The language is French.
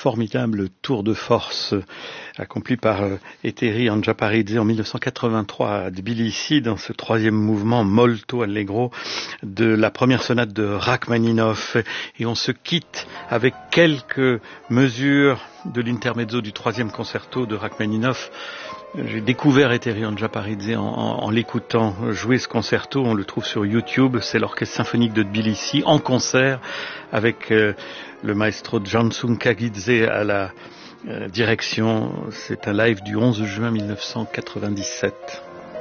formidable tour de force accompli par Ethery Andjaparidze en 1983 à Tbilissi dans ce troisième mouvement molto allegro de la première sonate de Rachmaninov. Et on se quitte avec quelques mesures de l'intermezzo du troisième concerto de Rachmaninov. J'ai découvert Ethery Andjaparidze en l'écoutant jouer ce concerto. On le trouve sur YouTube. C'est l'Orchestre symphonique de Tbilissi en concert avec le maestro Jansun Kagidze à la direction. C'est un live du 11 juin 1997.